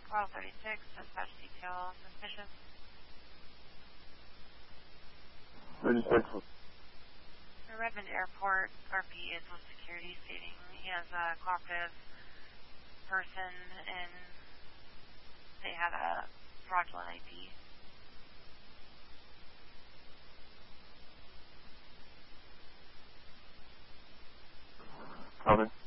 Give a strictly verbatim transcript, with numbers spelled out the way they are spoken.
twelve thirty-six, dispatch detail, suspicious. thirty-six. The Redmond Airport, R P is with security stating he has a cooperative person and they had a fraudulent I D. Copy.